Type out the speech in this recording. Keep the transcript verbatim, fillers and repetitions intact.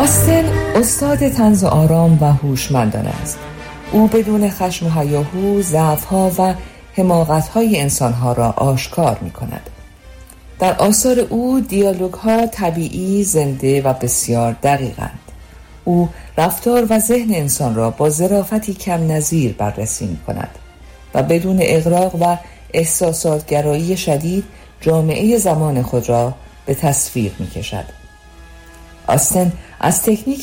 آستن استاد طنز آرام و هوشمندانه است. او بدون خشم و هیاهو ضعف‌ها و حماقت‌های انسان‌ها را آشکار می‌کند. در آثار او دیالوگ‌ها طبیعی، زنده و بسیار دقیقند. او رفتار و ذهن انسان را با ظرافتی کم نظیر بررسی می‌کند و بدون اغراق و احساسات‌گرایی شدید جامعه زمان خود را به تصویر می‌کشد. آستن از تکنیک